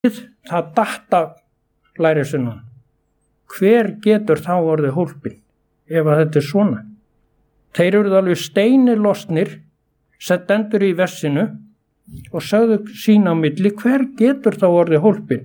það datt af lærisveinunum. Hver getur þá orðið hólpinn ef að þetta svona? Þeir eru alveg steinilostnir, stendur í versinu og sögðu sín á milli, hver getur þá orðið hólpinn?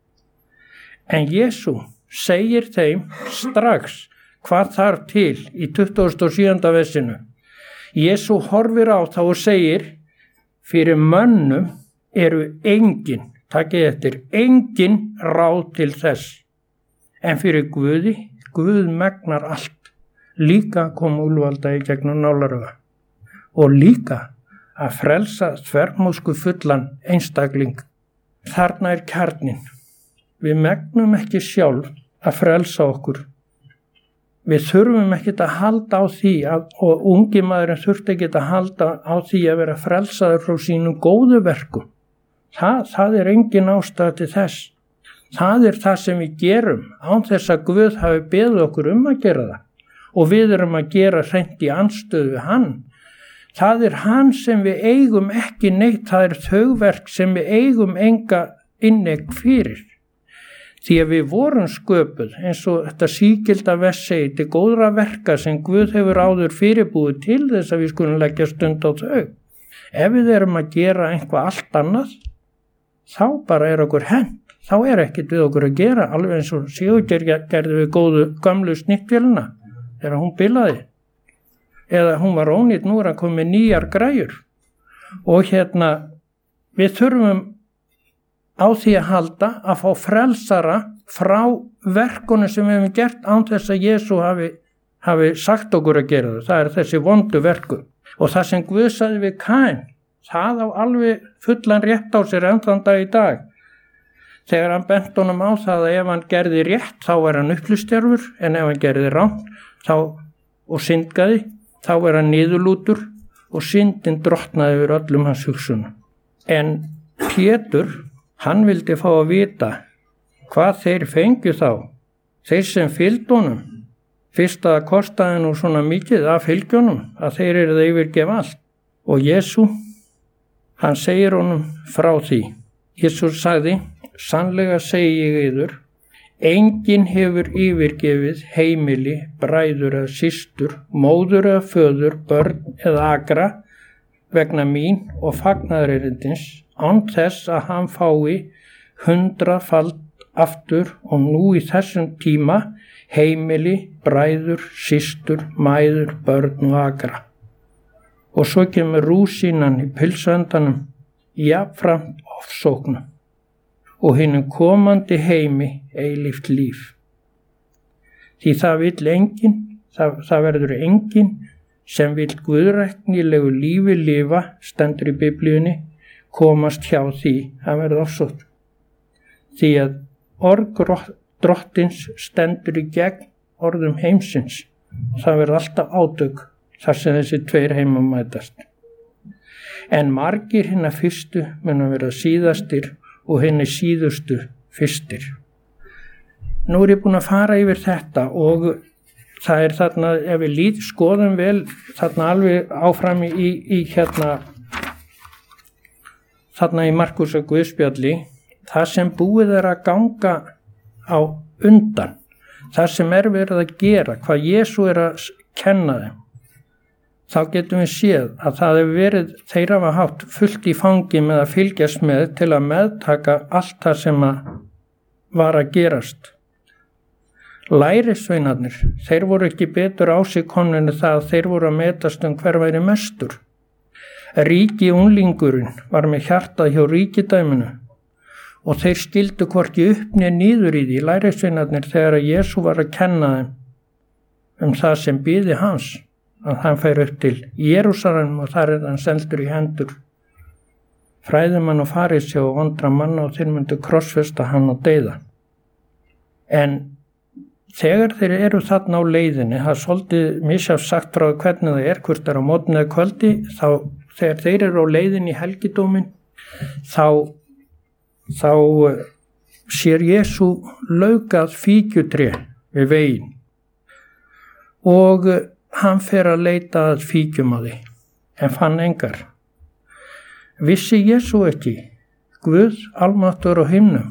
En Jesú segir þeim strax hvað þarf til í 27. versinu. Jesú horfir á þá og segir, fyrir mönnum eru engin, takið eftir, engin ráð til þess. En fyrir Guði, Guð megnar allt, líka kom úlvalda í gegnum nálaröga og líka að frelsa þvermóðsku fullan einstakling. Þarna er kjarnin. Við megnum ekki sjálf að frelsa okkur. Við þurfum ekki að halda á því og ungi maðurinn þurfti ekki að halda á því að vera frelsaður frá sínum góðu verkum. Það er engin ástæða til þess. Það er það sem við gerum án þess að Guð hafi beðið okkur að gera það. Og við erum að gera hreint í andstöðu við hann. Það er hann sem við eigum ekki neitt, það er þau verk sem við eigum enga inneign fyrir. Því að við vorum sköpuð eins og þetta sígilda vers segir til góðra verka sem Guð hefur áður fyrirbúið til þess að við skulum leggja stund á þau. Ef við erum að gera eitthvað allt annað, þá bara er okkur hent. Þá er ekkert við okkur að gera, alveg eins og Sigurgeir gerði við góðu gömlu snittvélina þegar hún bilaði. Eða hún var ónýtt, nú er að koma með nýjar græjur. Og við þurfum á því að halda að fá frelsara frá verkunum sem við hefum gert án þess að Jesú hafi sagt okkur að gera það. Það er þessi vondu verku. Og það sem Guð sagði við Kain, það á alveg fullan rétt á sér enn þann dag í dag. Þegar hann bent honum á það að ef hann gerði rétt þá er hann upplýstjarfur, en ef hann gerði rangt og syndgaði, þá er hann niðurlútur og syndin drottnaði yfir öllum hans hugsunum. En Pétur, hann vildi fá að vita hvað þeir fengju þá. Þeir sem fylgdu honum, fyrst að það kostaði nú svona mikið af fylgjónum að þeir eru það yfirgef allt. Og Jesú, hann segir honum frá því. Jesú sagði, sannlega segi ég yður, enginn hefur yfirgefið heimili, bræður eða systur, móður eða föður, börn eða akra vegna mín og fagnaðarerindins án þess að hann fái 100-fald aftur og nú í þessum tíma heimili, bræður, systur, mæður, börn og akra. Og svo kemur rúsínan í pilsöndanum, jafnframt ofsóknum og hinum komandi heimi eilíft líf. Því það vill enginn, það verður enginn sem vill guðræknilegu lífi lifa, stendur í Biblíunni, komast hjá því að verða ofsótt. Því að orð drottins stendur í gegn orðum heimsins. Það verður alltaf átök þar sem þessi tveir heimar mætast. En margir hinna fyrstu munu verða síðastir og hinni síðustu fyrstir. Nú er ég búin að fara yfir þetta og það er þarna, ef við skoðum vel þarna alveg áfram þarna í Markús og Guðspjalli, það sem búið er að ganga á undan, það sem er verið að gera, hvað Jesú er að kenna þeim, þá getum við séð að það hefur verið, þeir hafa haft fullt í fangi með að fylgjast með til að meðtaka allt það sem var að gerast. Lærisveinarnir, þeir voru ekki betur á sig komnir en það að þeir voru að metast hver væri mestur. Ríki unglingurinn var með hjartað hjá ríkidæminu og þeir skildu hvorki upp né niður í því, lærisveinarnir, þegar að Jesú var að kenna þeim það sem biði hans, að hann fær upp til Jerúsalem og þar er hann seldur í hendur fræðimann og farisjá og vondra manna og þeir myndu krossfesta hann og deyða. En þegar þeir eru þarna á leiðinni, það er svolítið misjafnt sagt frá hvernig það er, hvort er á morgni eða kvöldi, þá þegar þeir eru á leiðinni í helgidómin, þá sér Jesú laukað fíkjutré við veginn og hann fer að leita að fíkjum á því, en fann engar. Vissi Jesú ekki Guð almáttugur á himnum